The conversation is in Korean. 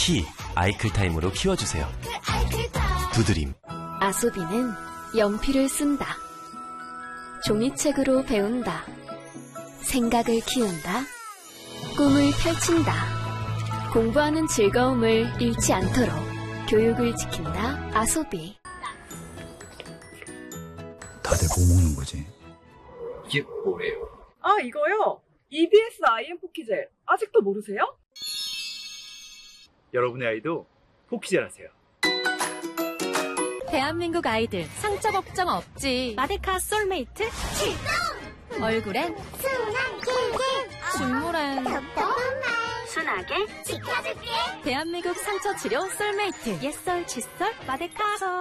키 아이클타임으로 키워주세요. 두드림. 아소비는 연필을 쓴다. 종이책으로 배운다. 생각을 키운다. 꿈을 펼친다. 공부하는 즐거움을 잃지 않도록 교육을 지킨다. 아소비. 다들 뭐 먹는 거지? 이게 뭐예요? 아, 이거요? EBS IM 포키젤. 아직도 모르세요? 여러분의 아이도 포키젤 하세요. 대한민국 아이들 상처 걱정 없지. 마데카 솔메이트 출동! 얼굴엔 순한 꿀꿀, 눈물엔 순하게 지켜줄게. 대한민국 상처 치료 솔메이트. 옛설 칫솔 마데카.